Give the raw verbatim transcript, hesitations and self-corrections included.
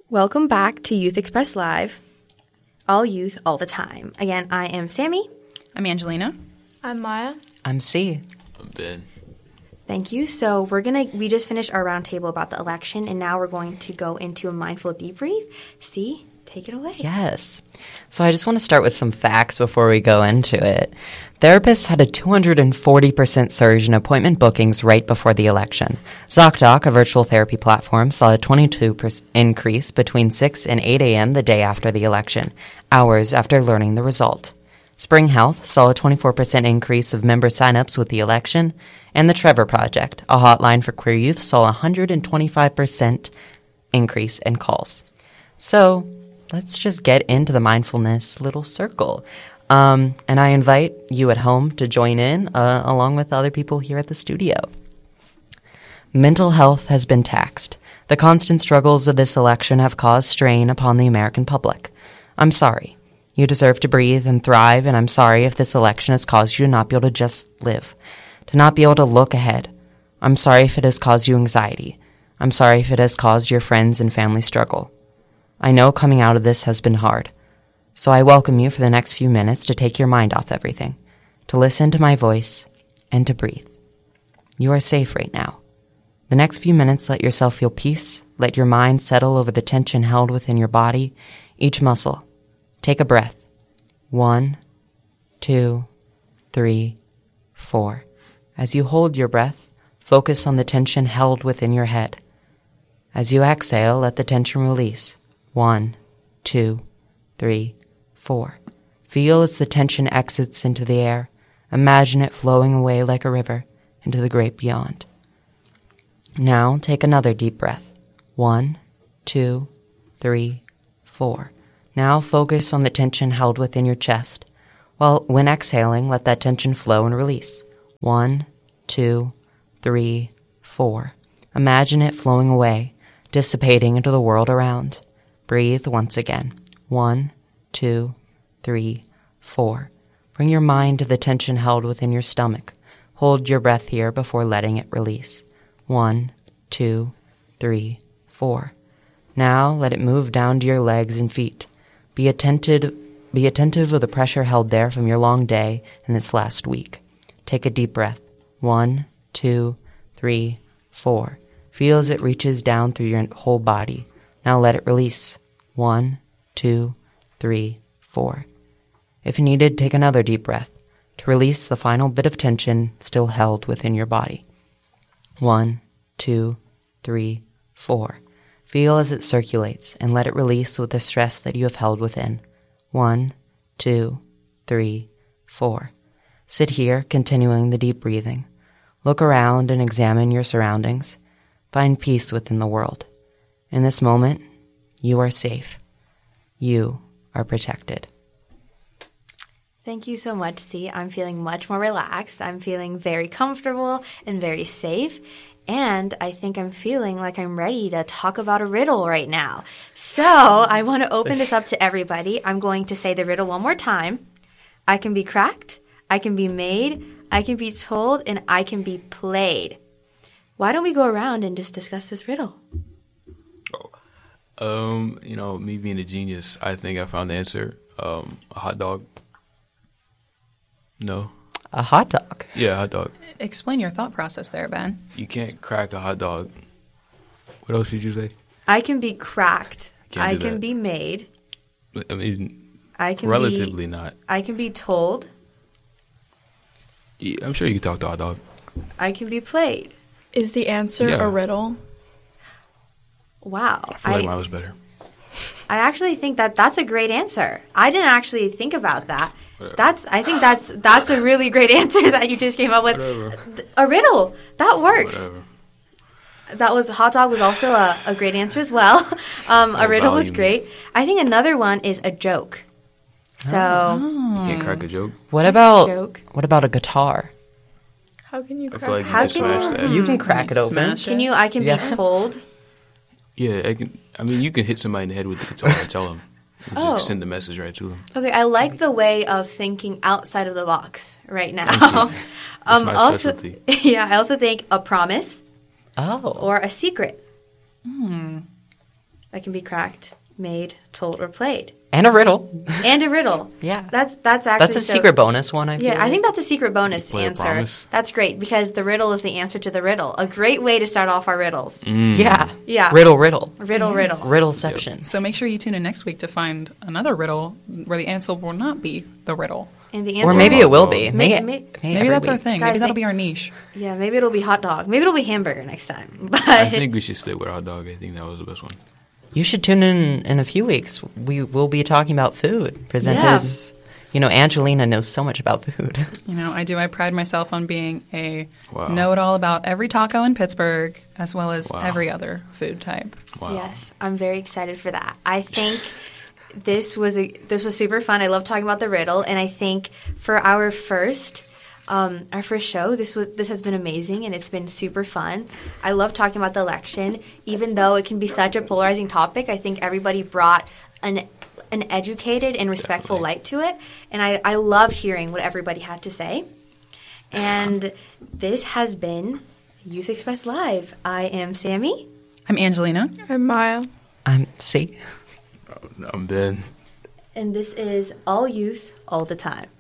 Welcome back to Youth Express Live, all youth, all the time. Again, I am Sammy. I'm Angelina. I'm Maya. I'm C. I'm Ben. Thank you. So we're gonna we just finished our roundtable about the election, and now we're going to go into a mindful deep breathe. C, take it away. Yes. So I just want to start with some facts before we go into it. Therapists had a two hundred forty percent surge in appointment bookings right before the election. ZocDoc, a virtual therapy platform, saw a twenty-two percent increase between six and eight a.m. the day after the election, hours after learning the result. Spring Health saw a twenty-four percent increase of member signups with the election, and the Trevor Project, a hotline for queer youth, saw a one hundred twenty-five percent increase in calls. So let's just get into the mindfulness little circle. Um, and I invite you at home to join in, uh, along with other people here at the studio. Mental health has been taxed. The constant struggles of this election have caused strain upon the American public. I'm sorry. You deserve to breathe and thrive, and I'm sorry if this election has caused you to not be able to just live, to not be able to look ahead. I'm sorry if it has caused you anxiety. I'm sorry if it has caused your friends and family struggle. I know coming out of this has been hard. So I welcome you for the next few minutes to take your mind off everything, to listen to my voice, and to breathe. You are safe right now. The next few minutes, let yourself feel peace. Let your mind settle over the tension held within your body, each muscle. Take a breath. One, two, three, four. As you hold your breath, focus on the tension held within your head. As you exhale, let the tension release. One, two, three, four. Feel as the tension exits into the air. Imagine it flowing away like a river into the great beyond. Now take another deep breath. One, two, three, four. Now focus on the tension held within your chest. Well, when exhaling, let that tension flow and release. One, two, three, four. Imagine it flowing away, dissipating into the world around. Breathe once again. One, two, three, four. Bring your mind to the tension held within your stomach. Hold your breath here before letting it release. One, two, three, four. Now let it move down to your legs and feet. Be attentive, be attentive of the pressure held there from your long day and this last week. Take a deep breath. One, two, three, four. Feel as it reaches down through your whole body. Now let it release. One, two, three, four. If needed, take another deep breath to release the final bit of tension still held within your body. One, two, three, four. Feel as it circulates and let it release with the stress that you have held within. One, two, three, four. Sit here, continuing the deep breathing. Look around and examine your surroundings. Find peace within the world. In this moment, you are safe. You are protected. Thank you so much, C. I'm feeling much more relaxed. I'm feeling very comfortable and very safe. And I think I'm feeling like I'm ready to talk about a riddle right now. So I want to open this up to everybody. I'm going to say the riddle one more time. I can be cracked, I can be made, I can be told, and I can be played. Why don't we go around and just discuss this riddle? Um, you know, me being a genius, I think I found the answer. Um, a hot dog. No. A hot dog? Yeah, a hot dog. Explain your thought process there, Ben. You can't crack a hot dog. What else did you say? I can be cracked. Can't I do can that. be made. I mean, I can relatively be, not. I can be told. Yeah, I'm sure you can talk to a hot dog. I can be played. Is the answer Yeah. a riddle? Wow. I feel like mine was better. I actually think that that's a great answer. I didn't actually think about that. Whatever. That's. I think that's that's a really great answer that you just came up with. Whatever. A riddle. That works. Whatever. That was hot dog was also a, a great answer as well. Um, a No riddle was volume. great. I think another one is a joke. So You can't crack a joke. What about joke. what about a guitar? How can you I crack feel like you How can can smash you- that. You can crack it open. Smash Can it? you? I can Yeah. be told. Yeah, I can. I mean, you can hit somebody in the head with the guitar and tell them. You Oh. just send the message right to them. Okay, I like the way of thinking outside of the box right now. Thank you. That's my also, specialty. yeah, I also think a promise Oh. or a secret. that can be cracked, made, told, or played. And a riddle. And a riddle. Yeah. That's that's actually That's a so- secret bonus one, I feel Yeah, I like. think that's a secret bonus Play a answer. promise. That's great because the riddle is the answer to the riddle. A great way to start off our riddles. Yeah. Yeah. Riddle, riddle. Riddle, riddle. Riddleception. So make sure you tune in next week to find another riddle where the answer will not be the riddle. And the Or answer maybe it will be. May- May, may- may Maybe every that's our week. thing. Guys, Maybe that'll they- be our niche. Yeah, maybe it'll be hot dog. Maybe it'll be hamburger next time. But I think we should stick with hot dog. I think that was the best one. You should tune in in a few weeks. We will be talking about food. Presented, Yes. you know, Angelina knows so much about food. You know, I do. I pride myself on being a Wow. know-it-all about every taco in Pittsburgh, as well as Wow. every other food type. Wow. yes, I'm very excited for that. I think this was a this was super fun. I love talking about the riddle, and I think for our first um, our first show, this was this has been amazing, and it's been super fun. I love talking about the election, even though it can be such a polarizing topic. I think everybody brought an an educated and respectful light to it, and I, I love hearing what everybody had to say. And this has been Youth Express Live. I am Sammy. I'm Angelina. I'm Maya. I'm see. I'm Ben. And this is All Youth, All the Time.